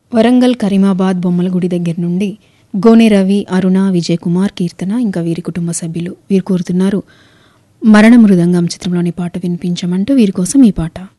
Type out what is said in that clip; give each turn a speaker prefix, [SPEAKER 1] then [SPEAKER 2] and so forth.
[SPEAKER 1] వరంగల్ కరీమాబాద్ బొమ్మల గుడి దగ్గర నుండి గోనె రవి, అరుణ, విజయ్ కుమార్, కీర్తన ఇంకా వీరి కుటుంబ సభ్యులు వీరు కోరుతున్నారు మరణ మృదంగం చిత్రంలోని పాట వినిపించమంటూ వీరి కోసం ఈ పాట.